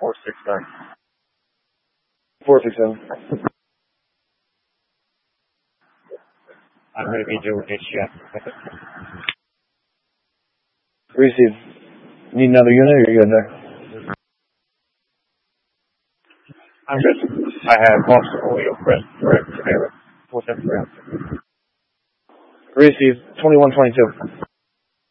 469. 467. I'm going to be doing this yet. Receive. Need another unit or you're good there? I'm good. I have multiple oil press for 473. Receive. 2122.